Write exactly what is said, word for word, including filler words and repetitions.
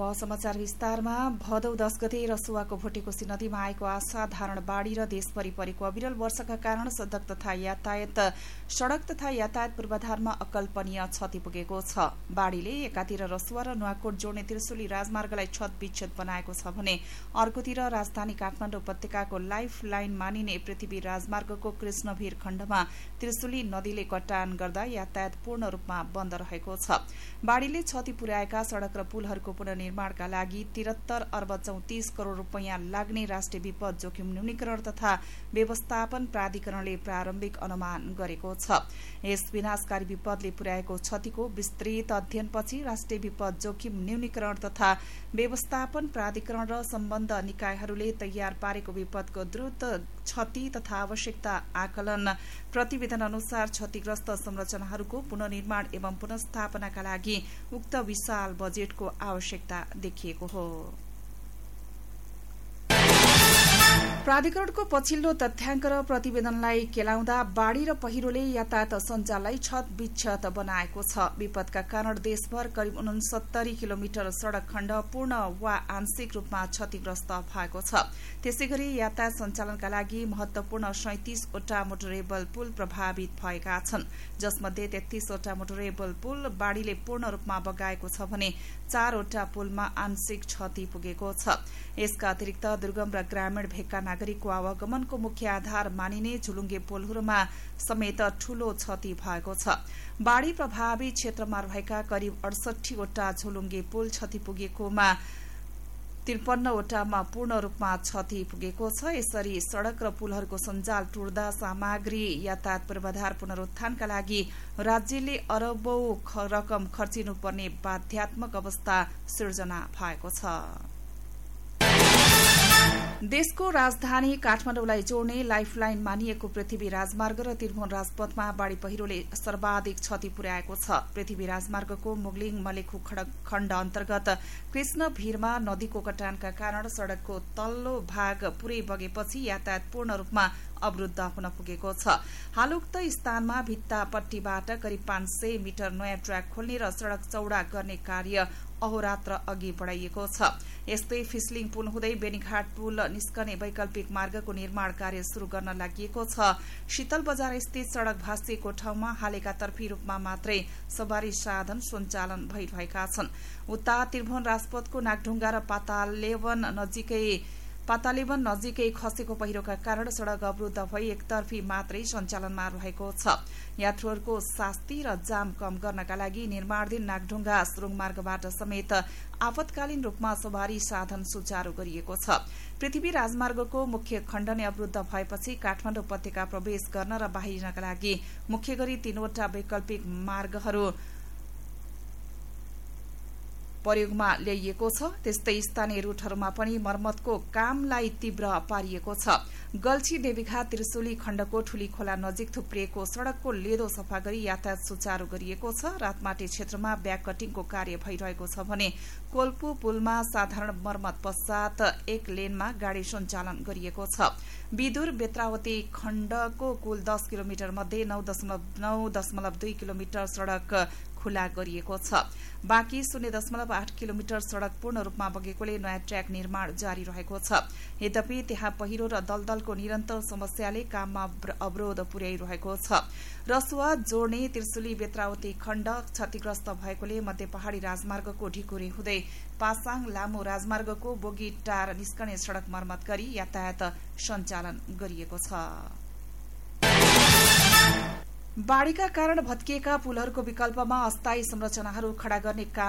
समाचार विस्तारमा भदौ दस गते रसुवाको भोटेकोशी नदीमा आएको असाधारण बाढ़ी र देशभरि परेको अविरल वर्षाका कारण सड़क तथा यातायात सड़क तथा यातायात पूर्वाधारमा अकल्पनीय क्षति पुगेको छ। बाढ़ीले एकातिर रसुवा र नुवाकोट जोड्ने त्रिशुली राजमार्गलाई क्षतविक्षत बनाएको छ भने अर्कोतिर राजधानी काठमाडौँ उपत्यकाको लाइफ लाइन मानिने पृथ्वी राजमार्गको कृष्णभिर खण्डमा त्रिशुली नदीले कटान गर्दा यातायात पूर्ण रूपमा बन्द रहेको छ। बाढ़ीले क्षति पुर्याएका सड़क र पुलहरूको पुनर्निर्माणका लागि तिहत्तर अर्ब चौतिस करोड़ रूपियाँ लाग्ने राष्ट्रिय विपद जोखिम न्यूनीकरण तथा व्यवस्थापन प्राधिकरणले प्रारम्भिक अनुमान गरेको छ। यस विनाशकारी विपदले पुर्याएको क्षतिको विस्तृत अध्ययनपछि राष्ट्रिय विपद जोखिम न्यूनीकरण तथा व्यवस्थापन प्राधिकरण र सम्बद्ध निकायहरूले तयार पारेको विपदको द्रुत क्षति तथा आवश्यकता आकलन प्रतिवेदन अनुसार क्षतिग्रस्त संरचनाहरूको पुनर्निर्माण एवं पुनर्स्थापनाका लागि उक्त विशाल बजेटको आवश्यकता देखिएको हो। प्राधिकरणको पछिल्लो तथ्याङ्क र प्रतिवेदनलाई केलाउँदा बाढ़ी र पहिरोले यातायात सञ्जाललाई क्षतविक्षत बनाएको छ। विपदका कारण देशभर करिब उनसत्तरी किलोमिटर सड़क खण्ड पूर्ण वा आंशिक रूपमा क्षतिग्रस्त भएको छ। त्यसैगरी यातायात सञ्चालनका लागि महत्वपूर्ण सैंतीसवटा मोटरेबल पुल प्रभावित भएका छन्, जसमध्ये तेत्तीसवटा मोटरेबल पुल बाढ़ीले पूर्ण रूपमा बगाएको छ भने चारवटा पुलमा आंशिक क्षति पुगेको छ। यसका अतिरिक्त दुर्गम र ग्रामीण भेगका नागरिकको आवागमनको मुख्य आधार मानिने झुलुङ्गे पुलहरूमा समेत ठूलो क्षति भएको छ। बाढ़ी प्रभावित क्षेत्रमा रहेका करिब अडसठीवटा झुलुङ्गे पुल क्षति पुगेकोमा त्रिपन्नवटामा पूर्ण रूपमा क्षति पुगेको छ। यसरी सड़क र पुलहरूको सञ्जाल टुट्दा सामग्री यातायात पूर्वाधार पुनरुत्थानका लागि राज्यले अरबौं रकम खर्चिनुपर्ने बाध्यात्मक अवस्था सिर्जना भएको छ। देशको राजधानी काठमाडौँलाई जोड्ने लाइफलाइन मानिएको पृथ्वी राजमार्ग र त्रिभुवन राजपथमा बाढ़ी पहिरोले सर्वाधिक क्षति पुर्याएको छ। पृथ्वी राजमार्गको मुगलिङ मलेखु खण्ड अन्तर्गत कृष्णभिरमा नदीको कटानका कारण सड़कको तल्लो भाग पूरै बगेपछि यातायात पूर्ण रूपमा अवरुद्ध हुन पुगेको छ। हाल उक्त स्थानमा भित्तापट्टीबाट करिब पाँच सय मिटर नयाँ ट्र्याक खोल्ने र सड़क चौड़ा गर्ने कार्य अहोरात्र अघि बढ़ाइएको छ। यस्तै फिसलिङ पुल हुँदै बेनीघाट पुल निस्कने वैकल्पिक मार्गको निर्माण कार्य शुरू गर्न लागि छ। शीतल बजार स्थित सड़क भाँसिएको ठाउँमा हालेका तर्फी रूपमा मात्रै सवारी साधन सञ्चालन भइरहेका छन्। उता त्रिभुवन राजपथको नागढुङ्गा र पातालेवन नजिकै पातालेवन नजिकै खसेको पहिरोका कारण सड़क अवरुद्ध भई एकतर्फी मात्रै सञ्चालनमा रहेको छ। यात्रुहरूको शास्ति र जाम कम गर्नका लागि निर्माणाधीन नागढुङ्गा सुरुङ मार्गबाट समेत आपतकालीन रूपमा सवारी साधन सुचारू गरिएको छ। पृथ्वी राजमार्गको मुख्य खण्ड नै अवरुद्ध भएपछि काठमाडौँ उपत्यका प्रवेश गर्न र बाहिरिनका लागि मुख्य गरी तीनवटा वैकल्पिक मार्गहरू प्रयोगमा ल्याइएको छ। त्यस्तै स्थानीय रूटहरूमा पनि मर्मतको कामलाई तीव्र पारिएको छ। गल्छी देवीघाट त्रिशुली खण्डको ठूली खोला नजिक थुप्रिएको सड़कको लेदो सफा गरी यातायात सुचारू गरिएको छ। रातमाटी क्षेत्रमा ब्याक कटिङको कार्य भइरहेको छ भने कोल्पु पुलमा साधारण मर्मत पश्चात एक लेनमा गाड़ी सञ्चालन गरिएको छ। विदुर बेत्रावती खण्डको कुल दस किलोमिटर मध्ये नौ दशमलव नौ दशमलव दुई किलोमिटर सड़क खुला गरिएको छ। बाँकी शून्य दशमलव आठ किलोमिटर सड़क पूर्ण रूपमा बगेकोले नयाँ ट्र्याक निर्माण जारी रहेको छ। यद्यपि त्यहाँ पहिरो र दलदलको निरन्तर समस्याले काममा अवरोध पुर्याइरहेको छ। रसुवा जोड्ने त्रिशुली बेत्रावती खण्ड क्षतिग्रस्त भएकोले मध्य पहाड़ी राजमार्गको ढिकुरी हुँदै पासाङ लामो राजमार्गको बोगीटार निस्कने सड़क मर्मत गरी यातायात सञ्चालन गरिएको छ। बाढ़ीका कारण भत्किएका पुलहरूको विकल्पमा अस्थायी संरचनाहरू खड़ा गर्ने काम